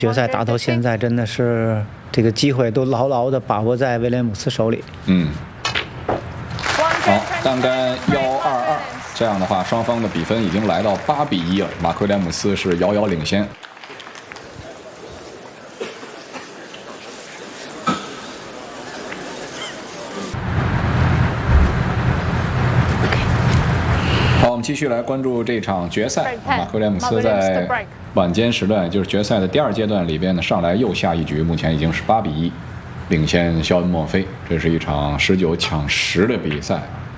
决赛打到现在，真的是这个机会都牢牢地把握在威廉姆斯手里。 好，单杆1-2-2，这样的话，双方的比分已经来到8-1了，马克威廉姆斯是遥遥领先。好，我们继续来关注这场决赛。马克威廉姆斯在晚间时段，就是决赛的第2阶段里边呢，上来又下一局，目前已经是8-1，领先肖恩·墨菲。这是一场19抢10的比赛。